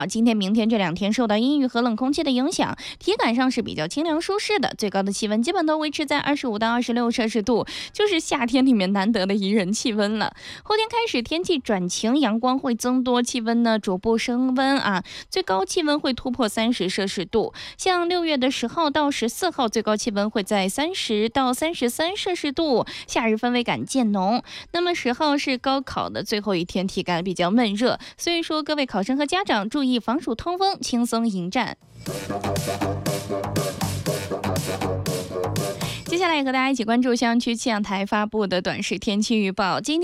今天、明天这2天受到阴雨和冷空气的影响，体感上是比较清凉舒适的，最高的气温基本都维持在25到26摄氏度，就是夏天里面难得的宜人气温了。后天开始天气转晴，阳光会增多，气温呢逐步升温啊，最高气温会突破30摄氏度。像6月的10号到14号，最高气温会在30到33摄氏度，夏日氛围感渐浓。那么10号是高考的最后一天，体感比较闷热，所以说各位考生和家长注意防暑通风，轻松迎战。接下来和大家一起关注气象区气象台发布的短时天气预报。今天